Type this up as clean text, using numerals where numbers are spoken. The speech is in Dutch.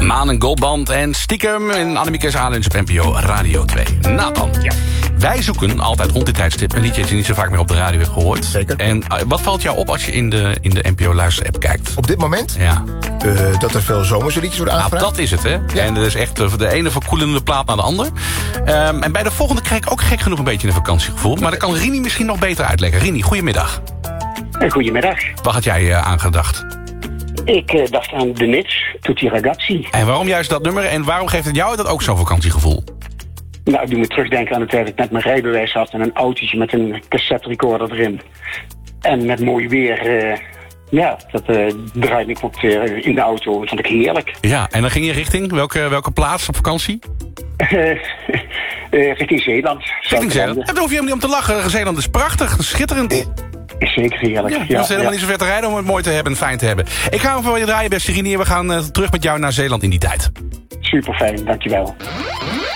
Maan en Goldband en Stiekem in Annemiekes A-lunch op NPO Radio 2. Nathan, ja. Wij zoeken altijd rond dit tijdstip een liedje dat je niet zo vaak meer op de radio hebt gehoord. Zeker. En wat valt jou op als je in de NPO Luister-app kijkt? Op dit moment? Ja. Dat er veel zomerse liedjes worden aangevraagd. Nou, dat is het, hè? Ja. En dat is echt de ene verkoelende plaat naar de ander. En bij de volgende krijg ik ook gek genoeg een beetje een vakantiegevoel. Maar dat kan Rini misschien nog beter uitleggen. Rini, goedemiddag. Goedemiddag. Wat had jij aangedacht? Ik dacht aan de Nits, Tutti Ragazzi. En waarom juist dat nummer? En waarom geeft het jou dat ook zo'n vakantiegevoel? Nou, ik doe me terugdenken aan de tijd dat ik net mijn rijbewijs had... en een autootje met een cassette recorder erin. En met mooi weer, dat draaide ik op in de auto. Dat vond ik heerlijk. Ja, en dan ging je richting welke plaats op vakantie? Richting Zeeland. Richting Zeeland? Daar hoef je hem niet om te lachen. Zeeland is prachtig, schitterend. Is zeker heerlijk. Ja, dat is helemaal niet zo ver te rijden om het mooi te hebben en fijn te hebben. Ik ga hem voor je draaien, beste Rini. En we gaan terug met jou naar Zeeland in die tijd. Super fijn, dankjewel.